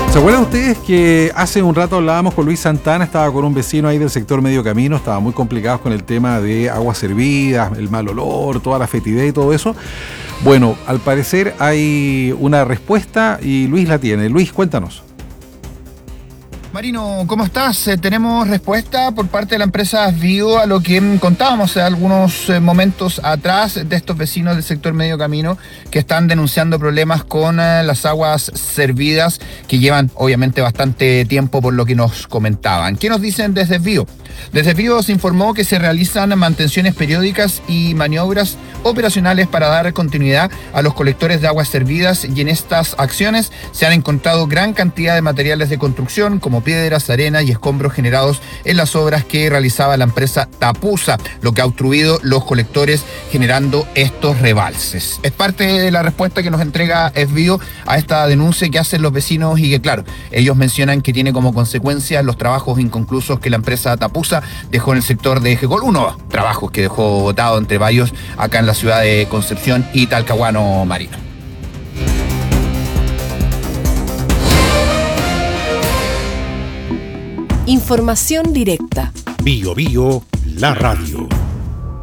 ¿Se acuerdan ustedes que hace un rato hablábamos con Luis Santana? Estaba con un vecino ahí del sector Medio Camino, estaban muy complicados con el tema de aguas servidas, el mal olor, toda la fetidez y todo eso. Bueno, al parecer hay una respuesta y Luis la tiene. Luis, cuéntanos. Marino, ¿cómo estás? Tenemos respuesta por parte de la empresa Asvío a lo que contábamos algunos momentos atrás de estos vecinos del sector Medio Camino que están denunciando problemas con las aguas servidas que llevan obviamente bastante tiempo por lo que nos comentaban. ¿Qué nos dicen desde Asvío? Desde Asvío se informó que se realizan mantenciones periódicas y maniobras operacionales para dar continuidad a los colectores de aguas servidas y en estas acciones se han encontrado gran cantidad de materiales de construcción como piedras, arena y escombros generados en las obras que realizaba la empresa Tapusa, lo que ha obstruido los colectores generando estos rebalses. Es parte de la respuesta que nos entrega Asvío a esta denuncia que hacen los vecinos y que claro, ellos mencionan que tiene como consecuencia los trabajos inconclusos que la empresa Tapusa dejó en el sector de Ejecol, unos trabajos que dejó botado entre varios acá en la ciudad de Concepción y Talcahuano, Marino. Información directa. Bio Bio, la radio.